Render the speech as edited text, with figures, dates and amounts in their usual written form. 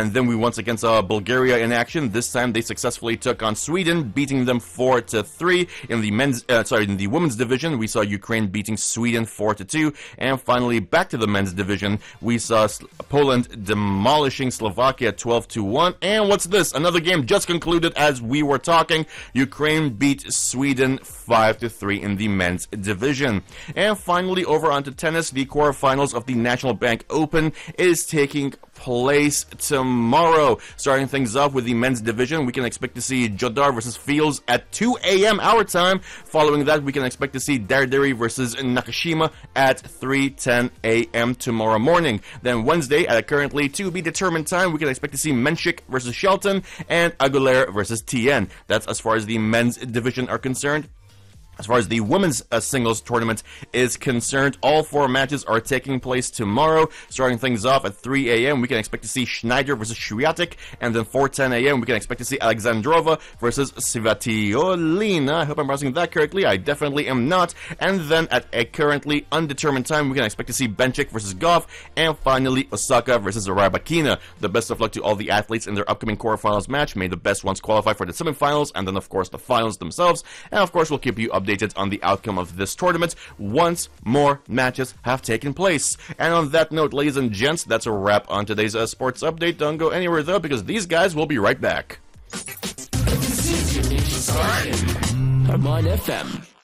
And then we once again saw Bulgaria in action. This time they successfully took on Sweden, beating them 4-3. In the women's division, we saw Ukraine beating Sweden 4-2. And finally, back to the men's division, we saw Poland demolishing Slovakia 12-1. And what's this? Another game just concluded as we were talking. Ukraine beat Sweden 5-3 in the men's division. And finally, over onto tennis, the quarterfinals of the National Bank Open is taking place tomorrow. Starting things off with the men's division, we can expect to see Jodar versus Fields at 2 a.m. our time. Following that, we can expect to see Darderi versus Nakashima at 3:10 a.m. tomorrow morning. Then Wednesday, at a currently to be determined time, we can expect to see Menchik versus Shelton and Aguilera versus Tien. That's as far as the men's division are concerned. As far as the women's singles tournament is concerned, all 4 matches are taking place tomorrow. Starting things off at 3 a.m., we can expect to see Schneider versus Swiatek, and then 4:10 a.m., we can expect to see Alexandrova versus Svatiolina. I hope I'm pronouncing that correctly. I definitely am not. And then at a currently undetermined time, we can expect to see Benchik versus Goff, and finally Osaka versus Rybakina. The best of luck to all the athletes in their upcoming quarterfinals match. May the best ones qualify for the semifinals, and then of course the finals themselves. And of course we'll keep you updated on the outcome of this tournament once more matches have taken place. And on that note, ladies and gents, that's a wrap on today's sports update. Don't go anywhere though, because these guys will be right back. Hermine FM.